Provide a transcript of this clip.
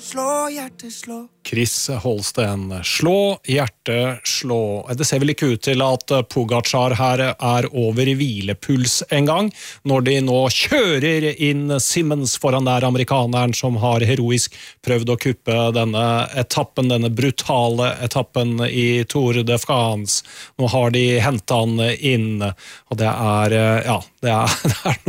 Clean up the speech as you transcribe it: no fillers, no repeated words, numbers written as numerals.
slå, hjerte, slå. Chris Holsten, slå, hjerte, slå. Det ser vel ikke ut til at Pogačar her over i hvilepuls en gang, når de nå kjører inn Simmons foran der amerikaneren som har heroisk prøvd å kuppe denne etappen, denne brutale etappen i Tour de France. Nå har de hentet han inn, og det er